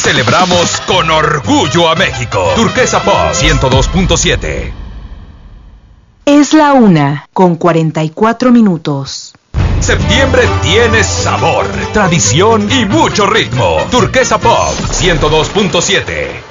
Celebramos con orgullo a México. Turquesa Pop 102.7. Es la 1:44. Septiembre tiene sabor, tradición y mucho ritmo. Turquesa Pop 102.7.